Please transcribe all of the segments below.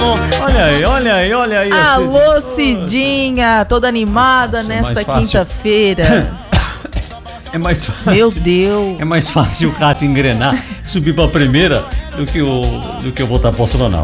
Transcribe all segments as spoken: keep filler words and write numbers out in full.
Olha aí, olha aí, olha aí. Alô, Cidinha, toda animada nesta quinta-feira. É mais fácil. Meu Deus. É mais fácil o Cátia engrenar, subir pra primeira do que o do que eu voltar pro astronauta.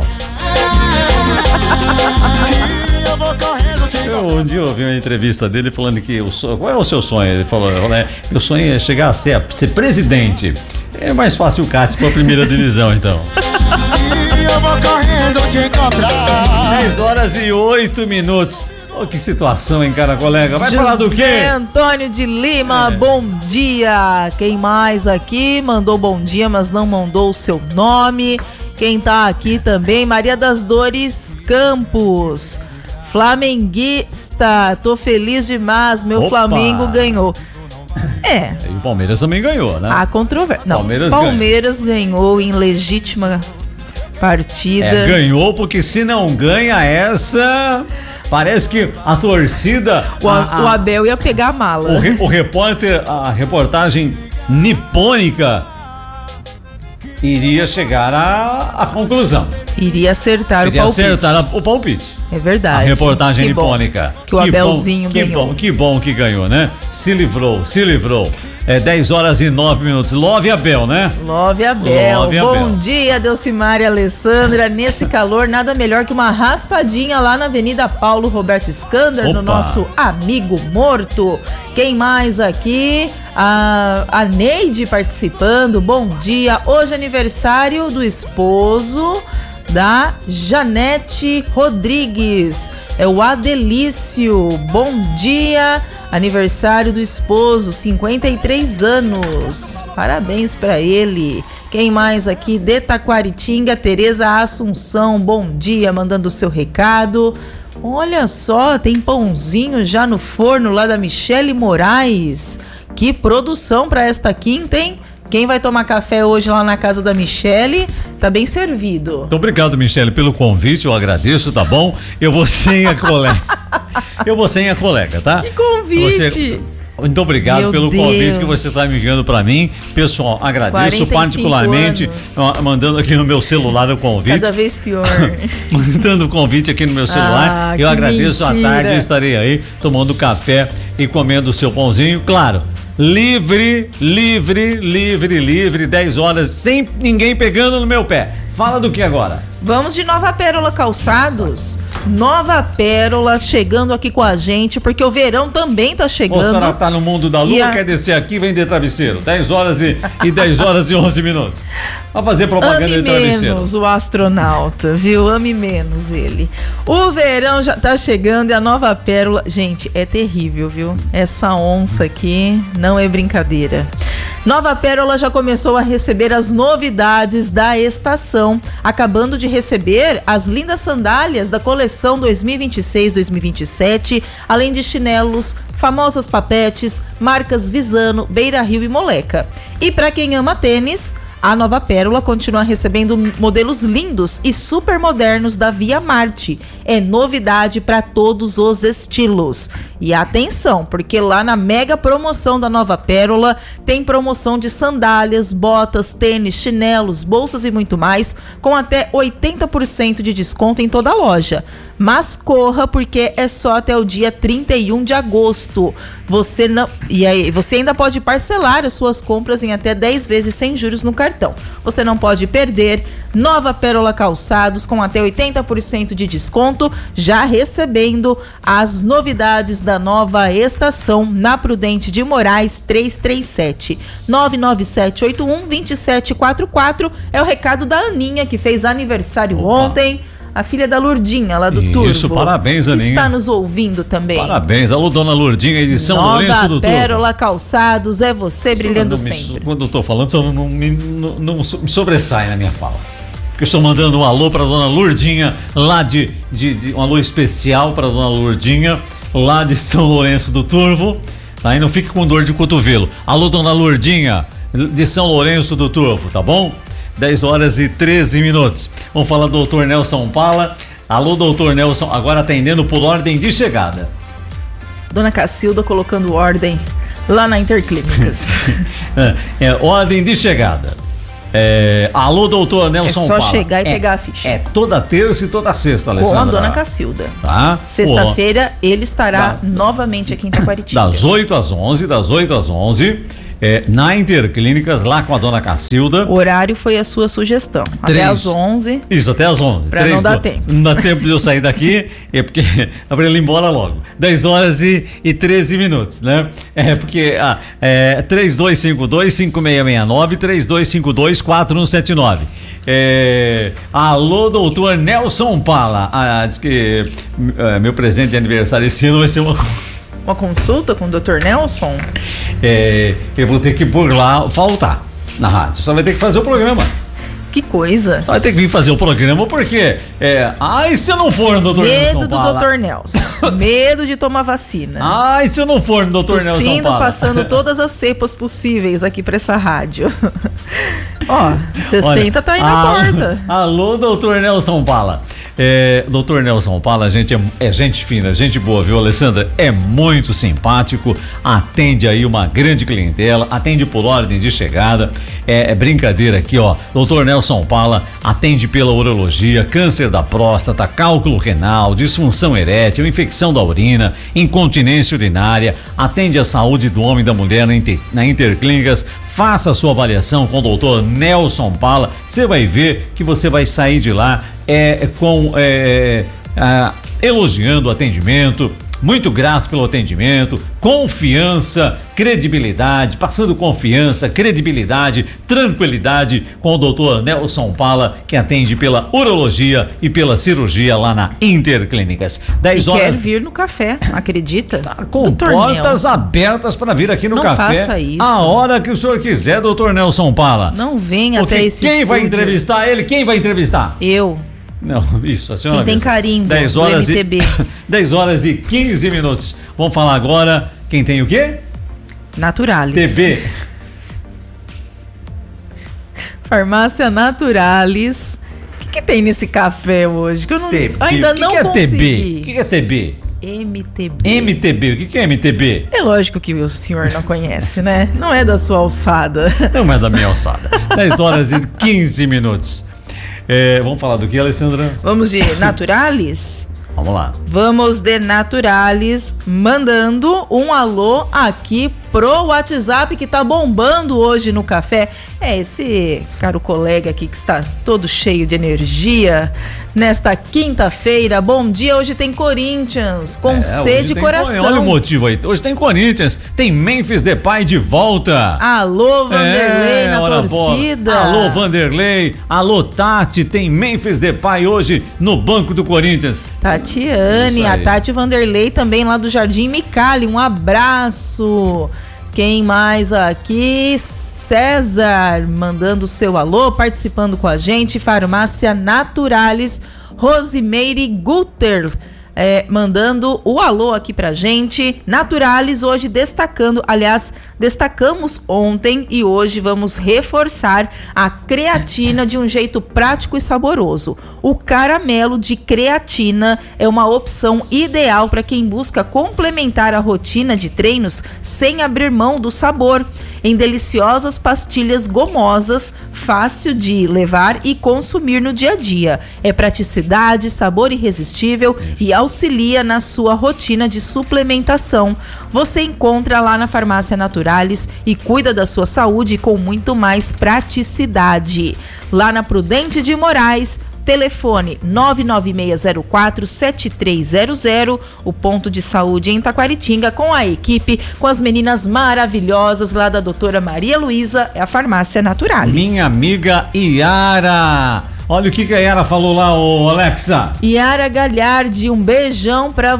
Eu, um dia eu ouvi uma entrevista dele falando que o sonho, qual é o seu sonho? Ele falou, né? Meu sonho é chegar a ser, ser presidente. É mais fácil o Cátia pra primeira divisão, então. Eu vou correndo te encontrar. dez horas e oito minutos. Oh, que situação, hein, cara, colega? Vai José falar do quê? Antônio de Lima, é. Bom dia. Quem mais aqui mandou bom dia, mas não mandou o seu nome. Quem tá aqui também, Maria das Dores Campos. Flamenguista, tô feliz demais, meu Opa. Flamengo ganhou. É. E o Palmeiras também ganhou, né? A controvérsia. Não, Palmeiras, Palmeiras ganhou em legítima partida. É, ganhou porque se não ganha essa... Parece que a torcida... O, a, o Abel ia pegar a mala. O, re, o repórter, a reportagem nipônica iria chegar à, à conclusão. Iria acertar iria o palpite. Iria acertar o palpite. É verdade. A reportagem que nipônica. Que o Abelzinho bom, que ganhou. Bom, que bom que ganhou, né? Se livrou, se livrou. É dez horas e nove minutos. Love Abel, né? Love Abel. Love Bom Abel. dia, Delcimar e Alessandra. Nesse calor, nada melhor que uma raspadinha lá na Avenida Paulo Roberto Scander, no nosso amigo morto. Quem mais aqui? A, a Neide participando. Bom dia. Hoje é aniversário do esposo da Janete Rodrigues. É o Adelício. Bom dia. Aniversário do esposo, cinquenta e três anos. Parabéns pra ele. Quem mais aqui? De Taquaritinga, Tereza Assunção. Bom dia, mandando o seu recado. Olha só, tem pãozinho já no forno lá da Michele Moraes. Que produção pra esta quinta, hein? Quem vai tomar café hoje lá na casa da Michele, tá bem servido. Muito obrigado, Michele, pelo convite, eu agradeço, tá bom? Eu vou sem a colega. Eu vou sem a colega, tá? Que convite! Você... Muito obrigado Meu pelo Deus. convite que você está me enviando para mim. Pessoal, agradeço particularmente, anos. mandando aqui no meu celular o convite. Cada vez pior. Mandando o convite aqui no meu celular. Ah, eu agradeço mentira. à tarde, eu estarei aí tomando café e comendo o seu pãozinho, claro. Livre, livre, livre, livre, dez horas, sem ninguém pegando no meu pé. Fala do que agora? Vamos de Nova Pérola Calçados. Nova Pérola chegando aqui com a gente, porque o verão também tá chegando. Ou a senhora tá no mundo da lua, a... quer descer aqui e vender travesseiro. dez horas e, e dez horas e onze minutos. Vai fazer propaganda Ame de travesseiro. menos o astronauta, viu? Ame menos ele. O verão já tá chegando e a Nova Pérola... Gente, é terrível, viu? Essa onça aqui não é brincadeira. Nova Pérola já começou a receber as novidades da estação, acabando de receber as lindas sandálias da coleção dois mil e vinte e seis dois mil e vinte e sete, além de chinelos, famosas papetes, marcas Visano, Beira Rio e Moleca. E para quem ama tênis, a Nova Pérola continua recebendo modelos lindos e super modernos da Via Marte. É novidade para todos os estilos. E atenção, porque lá na mega promoção da Nova Pérola tem promoção de sandálias, botas, tênis, chinelos, bolsas e muito mais, com até oitenta por cento de desconto em toda a loja. Mas corra, porque é só até o dia trinta e um de agosto. Você não, e aí, você ainda pode parcelar as suas compras em até dez vezes sem juros no cartão. Você não pode perder. Nova Pérola Calçados com até oitenta por cento de desconto, já recebendo as novidades da nova estação na Prudente de Moraes trezentos e trinta e sete. nove nove sete oito um dois sete quatro quatro é o recado da Aninha, que fez aniversário Opa. ontem. A filha da Lurdinha, lá do Turvo. Isso, parabéns, Aninha. Que está nos ouvindo também. Parabéns. Alô, dona Lurdinha, edição Nova Lourenço do Turvo. Pérola Calçados, é você brilhando me, sempre. Quando eu tô falando, só não, me, não, não me sobressai na minha fala. Porque eu estou mandando um alô para dona Lurdinha, lá de, de, de... Um alô especial para dona Lurdinha, lá de São Lourenço do Turvo. Aí não fique com dor de cotovelo. Alô, dona Lurdinha, de São Lourenço do Turvo, tá bom? dez horas e treze minutos. Vamos falar do doutor Nelson Pala. Alô, doutor Nelson, agora atendendo por ordem de chegada. Dona Cacilda colocando ordem lá na Interclínicas. é, é, ordem de chegada. É, alô, doutor Nelson É só Paula. chegar e é, pegar a ficha. É toda terça e toda sexta, Com Alessandra. a dona Cacilda. Tá? Sexta-feira ele estará Da- novamente aqui em Taquaritinga. Das oito às onze, das oito às onze, é, na Interclínicas, lá com a dona Cacilda. O horário foi a sua sugestão. Três. Até às onze. Isso, até às onze. Pra não dar tempo. Não dá tempo de eu sair daqui, é porque é pra ele ir embora logo. dez horas e, e treze minutos, né? É porque ah, é três dois cinco dois, cinco seis seis nove, três dois cinco dois, quatro um sete nove. É, alô, doutor Nelson Paula. Ah, diz que é, meu presente de aniversário esse ano vai ser uma. Uma consulta com o doutor Nelson? É, eu vou ter que por lá faltar na rádio. Só vai ter que fazer o programa. Que coisa. Vai ter que vir fazer o programa porque. É, ai, se eu não for no doutor Medo Nelson do Paula. doutor Nelson. Medo de tomar vacina. Ai, se eu não for no doutor Nelson Tossindo, Paula. passando todas as cepas possíveis aqui pra essa rádio. Ó, sessenta tá aí na alô, porta. Alô, doutor Nelson Paula. É, doutor Nelson Paula, a gente é, é gente fina, gente boa, viu, Alessandra? É muito simpático, atende aí uma grande clientela, atende por ordem de chegada. É, é brincadeira aqui, ó. doutor Nelson Paula atende pela urologia, câncer da próstata, cálculo renal, disfunção erétil, infecção da urina, incontinência urinária, atende a saúde do homem e da mulher na, Inter, na Interclínicas. Faça a sua avaliação com o doutor Nelson Paula. Você vai ver que você vai sair de lá é, com é, é, elogiando o atendimento, muito grato pelo atendimento, confiança, credibilidade, passando confiança, credibilidade, tranquilidade com o doutor Nelson Paula, que atende pela urologia e pela cirurgia lá na Interclínicas. dez E horas. quer vir no café, acredita? Tá com doutor portas Nelson. abertas para vir aqui no Não café. faça isso. A hora que o senhor quiser, doutor Nelson Paula. Não venha Porque até esse quem vai estúdio. entrevistar ele? Quem vai entrevistar? Eu. Não, isso, a senhora Quem tem mesmo. carimbo dez do horas M T B. E, dez horas e quinze minutos. Vamos falar agora quem tem o quê? Naturalis. T B. Farmácia Naturalis. O que, que tem nesse café hoje? Que eu não, T B. ainda o que não que é consegui. T B? O que que é T B? M T B. M T B. O que que é M T B? É lógico que o senhor não conhece, né? Não é da sua alçada. Não é da minha alçada. dez horas e quinze minutos. É, vamos falar do que, Alessandra? Vamos de Naturalis? Vamos lá. Vamos de Naturalis, mandando um alô aqui pro WhatsApp que tá bombando hoje no café. É esse caro colega aqui que está todo cheio de energia nesta quinta-feira. Bom dia, hoje tem Corinthians com É, C de tem, coração. Olha o motivo aí. Hoje tem Corinthians, tem Memphis Depay de volta. Alô, Vanderlei É, na olha a bola. torcida. Alô, Vanderlei. Alô, Tati. Tem Memphis Depay hoje no banco do Corinthians. Tatiane, Isso a aí. Tati Vanderlei também lá do Jardim Micali, um abraço. Quem mais aqui? César, mandando seu alô, participando com a gente. Farmácia Naturalis, Rosimeire Guter, é, mandando o alô aqui pra gente. Naturalis hoje destacando, aliás, destacamos ontem e hoje vamos reforçar a creatina de um jeito prático e saboroso. O caramelo de creatina é uma opção ideal para quem busca complementar a rotina de treinos sem abrir mão do sabor. Em deliciosas pastilhas gomosas, fácil de levar e consumir no dia a dia. É praticidade, sabor irresistível e auxilia na sua rotina de suplementação. Você encontra lá na Farmácia Naturalis e cuida da sua saúde com muito mais praticidade. Lá na Prudente de Moraes, telefone nove nove seis zero quatro sete três zero zero, o ponto de saúde em Taquaritinga, com a equipe, com as meninas maravilhosas lá da doutora Maria Luísa, é a Farmácia Naturalis. Minha amiga Iara. Olha o que, que a Iara falou lá, ô Alexa. Iara Galhardi, um beijão pra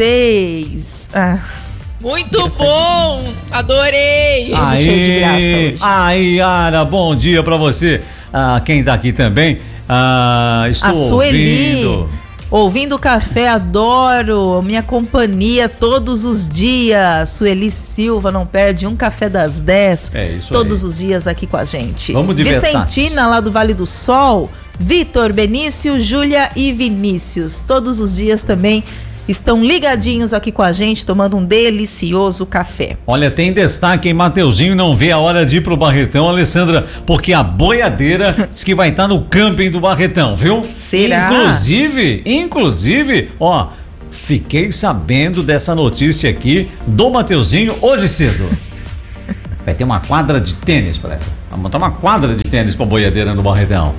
vocês. Ah, Muito bom! Adorei! Aí, cheio de graça hoje. Aí, Iara, bom dia pra você. Ah, quem tá aqui também, ah, estou a Sueli, ouvindo. ouvindo o café, adoro, minha companhia todos os dias. Sueli Silva não perde um café das dez, É isso todos aí. os dias aqui com a gente. Vamos de Vicentina, lá do Vale do Sol, Vitor, Benício, Júlia e Vinícius, todos os dias também estão ligadinhos aqui com a gente, tomando um delicioso café. Olha, tem destaque, hein? Mateuzinho não vê a hora de ir pro Barretão, Alessandra, porque a boiadeira diz que vai estar no camping do Barretão, viu? Será? Inclusive, inclusive, ó, fiquei sabendo dessa notícia aqui do Mateuzinho hoje cedo. Vai ter uma quadra de tênis pra ela. Vai montar uma quadra de tênis pra boiadeira no Barretão.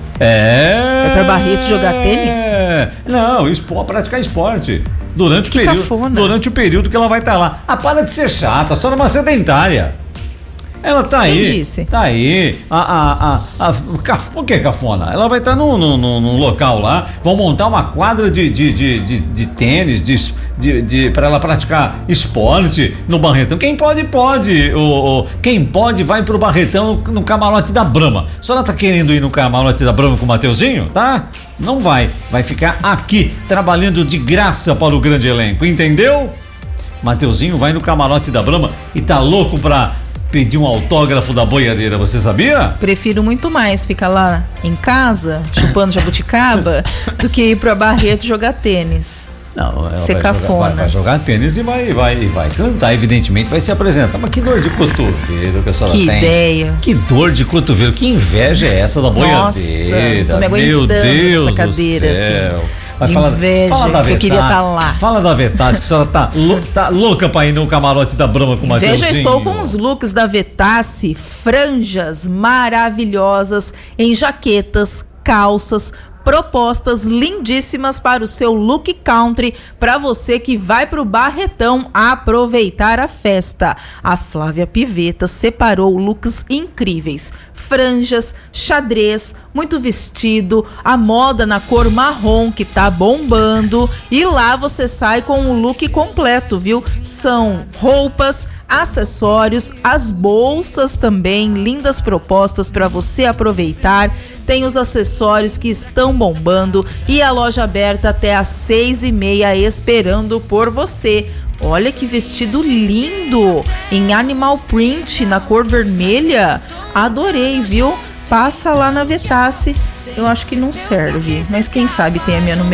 É. É pra Barreto jogar tênis? Não, espo, praticar esporte. Durante Que o período. cafona. Durante o período que ela vai estar lá. Ah, para de ser chata, só numa sedentária. Ela tá aí. Quem disse? Tá aí. A, a, a, a, caf, por que cafona? Ela vai estar num, num, num local lá. Vão montar uma quadra de, de, de, de, de tênis, de, de, de, pra ela praticar esporte no Barretão. Quem pode, pode. O, o, quem pode, vai pro Barretão no, no camarote da Brahma. A senhora tá querendo ir no camarote da Brahma com o Mateuzinho? Tá? Não vai. Vai ficar aqui, trabalhando de graça para o grande elenco. Entendeu? Mateuzinho vai no camarote da Brahma e tá louco pra pedir um autógrafo da boiadeira, você sabia? Prefiro muito mais ficar lá em casa, chupando jabuticaba, do que ir pra Barreto jogar tênis. Não, ela Ser vai cafona. jogar, vai, vai jogar tênis e vai, vai, vai cantar, evidentemente, vai se apresentar. Mas que dor de cotovelo que a senhora Que tem. ideia. Que dor de cotovelo, que inveja é essa da boiadeira? Nossa, tô me Meu aguentando Deus nessa cadeira, do céu. assim. Vai Que falar- inveja, fala da que eu queria Vetaz, tá lá. Fala da Vetaz, que a senhora tá, lou- tá louca pra ir no camarote da Brahma com o Mateuzinho. Veja, eu estou com os looks da Vetasse, franjas maravilhosas em jaquetas, calças, propostas lindíssimas para o seu look country, para você que vai pro Barretão aproveitar a festa. A Flávia Pivetta separou looks incríveis, franjas, xadrez, muito vestido, a moda na cor marrom que tá bombando, e lá você sai com o look completo, viu? São roupas, acessórios, as bolsas também, lindas propostas para você aproveitar. Tem os acessórios que estão bombando e a loja aberta até às seis e meia esperando por você. Olha que vestido lindo, em animal print, na cor vermelha. Adorei, viu? Passa lá na Vetasse. Eu acho que não serve, mas quem sabe tem a minha numeração.